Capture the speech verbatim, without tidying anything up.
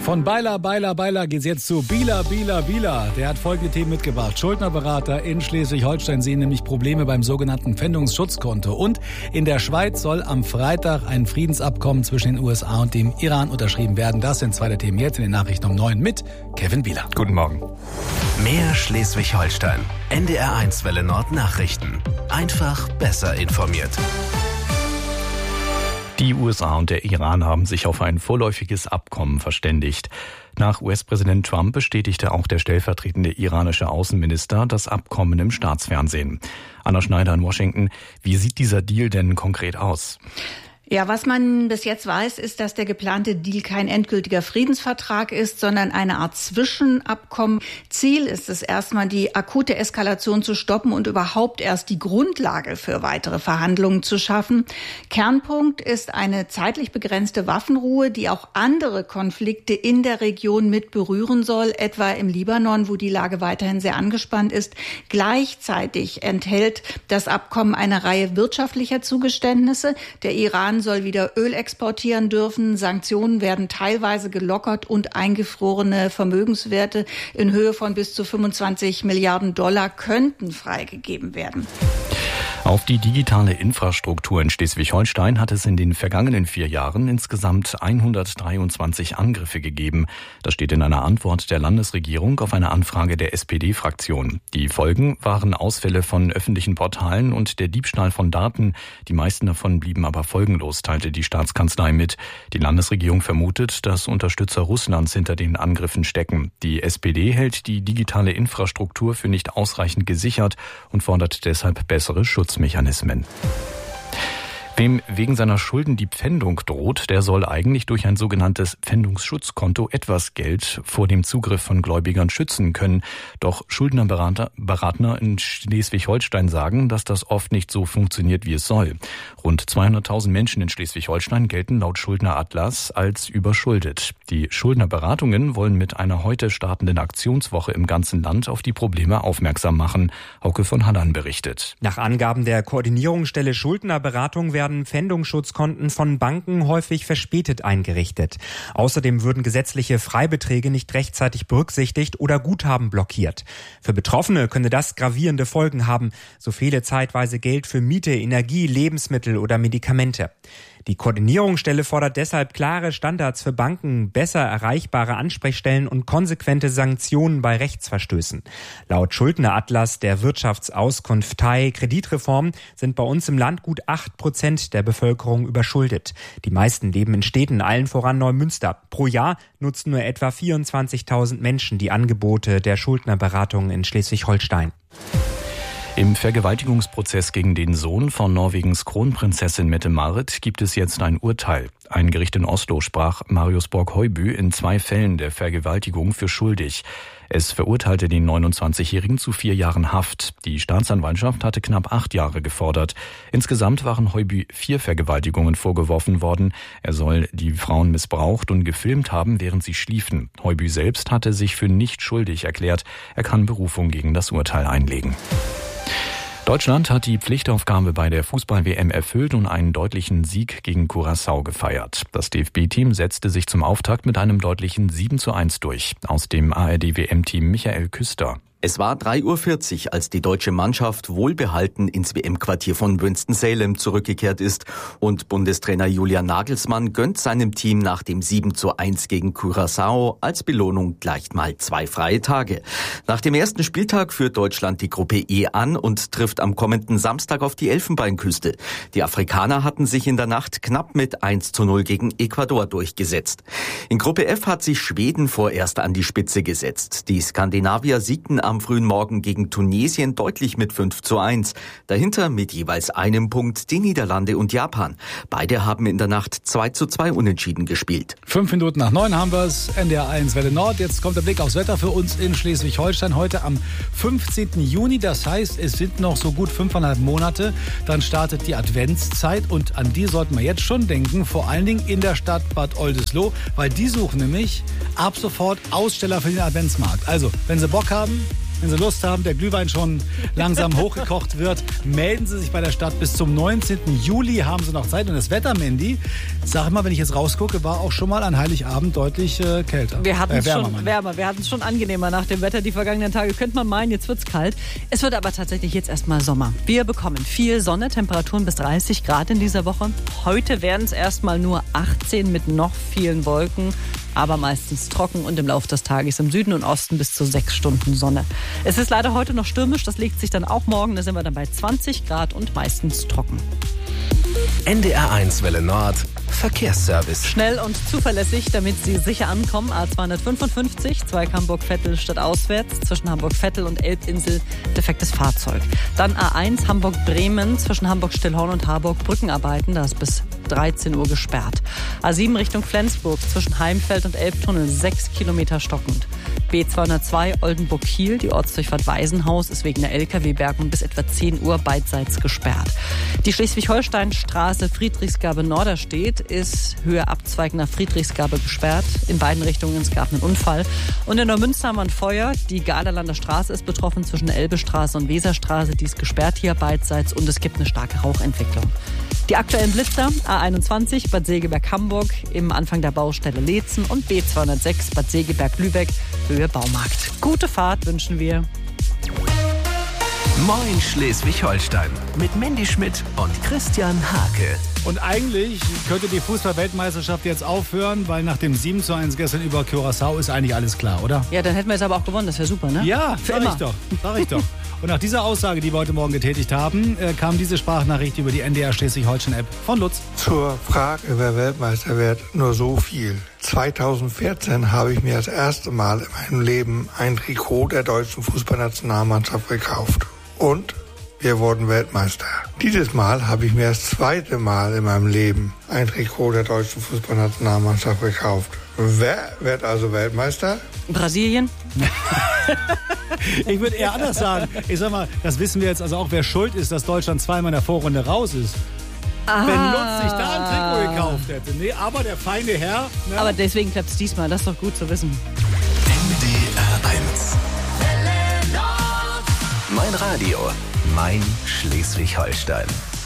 Von Beiler, Beiler, Beiler geht's jetzt zu Bieler, Bieler, Bieler. Der hat folgende Themen mitgebracht. Schuldnerberater in Schleswig-Holstein sehen nämlich Probleme beim sogenannten Pfändungsschutzkonto. Und in der Schweiz soll am Freitag ein Friedensabkommen zwischen den U S A und dem Iran unterschrieben werden. Das sind zwei der Themen jetzt in den Nachrichten um neun mit Kevin Bieler. Guten Morgen. Mehr Schleswig-Holstein. N D R eins Welle Nord Nachrichten. Einfach besser informiert. Die U S A und der Iran haben sich auf ein vorläufiges Abkommen verständigt. Nach U S-Präsident Trump bestätigte auch der stellvertretende iranische Außenminister das Abkommen im Staatsfernsehen. Anna Schneider in Washington. Wie sieht dieser Deal denn konkret aus? Ja, was man bis jetzt weiß, ist, dass der geplante Deal kein endgültiger Friedensvertrag ist, sondern eine Art Zwischenabkommen. Ziel ist es erstmal, die akute Eskalation zu stoppen und überhaupt erst die Grundlage für weitere Verhandlungen zu schaffen. Kernpunkt ist eine zeitlich begrenzte Waffenruhe, die auch andere Konflikte in der Region mit berühren soll, etwa im Libanon, wo die Lage weiterhin sehr angespannt ist. Gleichzeitig enthält das Abkommen eine Reihe wirtschaftlicher Zugeständnisse. Der Iran soll wieder Öl exportieren dürfen. Sanktionen werden teilweise gelockert und eingefrorene Vermögenswerte in Höhe von bis zu fünfundzwanzig Milliarden Dollar könnten freigegeben werden. Auf die digitale Infrastruktur in Schleswig-Holstein hat es in den vergangenen vier Jahren insgesamt hundertdreiundzwanzig Angriffe gegeben. Das steht in einer Antwort der Landesregierung auf eine Anfrage der S P D-Fraktion. Die Folgen waren Ausfälle von öffentlichen Portalen und der Diebstahl von Daten. Die meisten davon blieben aber folgenlos, teilte die Staatskanzlei mit. Die Landesregierung vermutet, dass Unterstützer Russlands hinter den Angriffen stecken. Die S P D hält die digitale Infrastruktur für nicht ausreichend gesichert und fordert deshalb bessere Schutzmechanismen. Wem wegen seiner Schulden die Pfändung droht, der soll eigentlich durch ein sogenanntes Pfändungsschutzkonto etwas Geld vor dem Zugriff von Gläubigern schützen können. Doch Schuldnerberater Berater in Schleswig-Holstein sagen, dass das oft nicht so funktioniert, wie es soll. Rund zweihunderttausend Menschen in Schleswig-Holstein gelten laut Schuldneratlas als überschuldet. Die Schuldnerberatungen wollen mit einer heute startenden Aktionswoche im ganzen Land auf die Probleme aufmerksam machen. Hauke von Halland berichtet. Nach Angaben der Koordinierungsstelle Schuldnerberatung werden Pfändungsschutzkonten von Banken häufig verspätet eingerichtet. Außerdem würden gesetzliche Freibeträge nicht rechtzeitig berücksichtigt oder Guthaben blockiert. Für Betroffene könne das gravierende Folgen haben. So fehle zeitweise Geld für Miete, Energie, Lebensmittel oder Medikamente. Die Koordinierungsstelle fordert deshalb klare Standards für Banken, besser erreichbare Ansprechstellen und konsequente Sanktionen bei Rechtsverstößen. Laut Schuldneratlas der Wirtschaftsauskunftei Kreditreform sind bei uns im Land gut acht Prozent der Bevölkerung überschuldet. Die meisten leben in Städten, allen voran Neumünster. Pro Jahr nutzen nur etwa vierundzwanzigtausend Menschen die Angebote der Schuldnerberatung in Schleswig-Holstein. Im Vergewaltigungsprozess gegen den Sohn von Norwegens Kronprinzessin Mette-Marit gibt es jetzt ein Urteil. Ein Gericht in Oslo sprach Marius Borg-Høiby in zwei Fällen der Vergewaltigung für schuldig. Es verurteilte den neunundzwanzigjährigen zu vier Jahren Haft. Die Staatsanwaltschaft hatte knapp acht Jahre gefordert. Insgesamt waren Høiby vier Vergewaltigungen vorgeworfen worden. Er soll die Frauen missbraucht und gefilmt haben, während sie schliefen. Høiby selbst hatte sich für nicht schuldig erklärt. Er kann Berufung gegen das Urteil einlegen. Deutschland hat die Pflichtaufgabe bei der Fußball-W M erfüllt und einen deutlichen Sieg gegen Curaçao gefeiert. Das D F B-Team setzte sich zum Auftakt mit einem deutlichen sieben zu eins durch. Aus dem A R D-W M Team Michael Küster. Es war drei Uhr vierzig, als die deutsche Mannschaft wohlbehalten ins W M-Quartier von Winston-Salem zurückgekehrt ist und Bundestrainer Julian Nagelsmann gönnt seinem Team nach dem sieben zu eins gegen Curaçao als Belohnung gleich mal zwei freie Tage. Nach dem ersten Spieltag führt Deutschland die Gruppe E an und trifft am kommenden Samstag auf die Elfenbeinküste. Die Afrikaner hatten sich in der Nacht knapp mit eins zu null gegen Ecuador durchgesetzt. In Gruppe F hat sich Schweden vorerst an die Spitze gesetzt. Die Skandinavier siegten am frühen Morgen gegen Tunesien deutlich mit fünf zu eins. Dahinter mit jeweils einem Punkt die Niederlande und Japan. Beide haben in der Nacht zwei zu zwei unentschieden gespielt. Fünf Minuten nach neun haben wir es. N D R eins Welle Nord. Jetzt kommt der Blick aufs Wetter für uns in Schleswig-Holstein. Heute am fünfzehnten Juni. Das heißt, es sind noch so gut fünfeinhalb Monate. Dann startet die Adventszeit und an die sollten wir jetzt schon denken. Vor allen Dingen in der Stadt Bad Oldesloe, weil die suchen nämlich ab sofort Aussteller für den Adventsmarkt. Also, wenn Sie Bock haben, Wenn Sie Lust haben, der Glühwein schon langsam hochgekocht wird, melden Sie sich bei der Stadt. Bis zum neunzehnten Juli haben Sie noch Zeit. Und das Wetter, Mandy, sag mal, wenn ich jetzt rausgucke, war auch schon mal an Heiligabend deutlich äh, kälter. Wir hatten es äh, wärmer, schon wärmer, wir hatten es schon angenehmer nach dem Wetter die vergangenen Tage. Könnte man meinen, jetzt wird's kalt. Es wird aber tatsächlich jetzt erstmal Sommer. Wir bekommen viel Sonne, Temperaturen bis dreißig Grad in dieser Woche. Heute werden es erstmal nur achtzehn mit noch vielen Wolken, aber meistens trocken und im Laufe des Tages im Süden und Osten bis zu sechs Stunden Sonne. Es ist leider heute noch stürmisch, das legt sich dann auch morgen, da sind wir dann bei zwanzig Grad und meistens trocken. N D R eins Welle Nord Verkehrsservice. Schnell und zuverlässig, damit Sie sicher ankommen. A zweihundertfünfundfünfzig, Zweig Hamburg-Vettel stadtauswärts, zwischen Hamburg-Vettel und Elbinsel defektes Fahrzeug. Dann A eins Hamburg-Bremen, zwischen Hamburg-Stillhorn und Harburg Brückenarbeiten, da ist bis dreizehn Uhr gesperrt. A sieben Richtung Flensburg, zwischen Heimfeld und Elbtunnel, sechs Kilometer stockend. B zweihundertzwei Oldenburg-Kiel, die Ortsdurchfahrt Waisenhaus ist wegen der L K W-Bergung bis etwa zehn Uhr beidseits gesperrt. Die Schleswig-Holstein-Straße Friedrichsgabe-Norderstedt ist Höhe Abzweig nach Friedrichsgabe gesperrt. In beiden Richtungen, es gab einen Unfall. Und in Neumünster haben wir ein Feuer. Die Garderlander Straße ist betroffen zwischen Elbestraße und Weserstraße. Die ist gesperrt hier beidseits und es gibt eine starke Rauchentwicklung. Die aktuellen Blitzer A einundzwanzig Bad Segeberg-Hamburg im Anfang der Baustelle Leetzen und B zweihundertsechs Bad Segeberg-Lübeck Höhe Baumarkt. Gute Fahrt wünschen wir. Moin Schleswig-Holstein mit Mandy Schmidt und Christian Hake. Und eigentlich könnte die Fußball-Weltmeisterschaft jetzt aufhören, weil nach dem sieben zu eins gestern über Curaçao ist eigentlich alles klar, oder? Ja, dann hätten wir jetzt aber auch gewonnen, das wäre super, ne? Ja, Für sag immer. ich doch, sag ich doch. Und nach dieser Aussage, die wir heute Morgen getätigt haben, äh, kam diese Sprachnachricht über die N D R Schleswig-Holstein-App von Lutz. Zur Frage, wer Weltmeister wird, nur so viel. zweitausendvierzehn habe ich mir das erste Mal in meinem Leben ein Trikot der deutschen Fußballnationalmannschaft gekauft. Und wir wurden Weltmeister. Dieses Mal habe ich mir das zweite Mal in meinem Leben ein Trikot der deutschen Fußballnationalmannschaft gekauft. Wer wird also Weltmeister? Brasilien? Ich würde eher anders sagen. Ich sag mal, das wissen wir jetzt also auch, wer schuld ist, dass Deutschland zweimal in der Vorrunde raus ist. Aha. Wenn Lutz sich da ein Trikot gekauft hätte. Nee, aber der feine Herr. Ne? Aber deswegen klappt es diesmal, das ist doch gut zu wissen. N D R eins. Mein Radio, mein Schleswig-Holstein.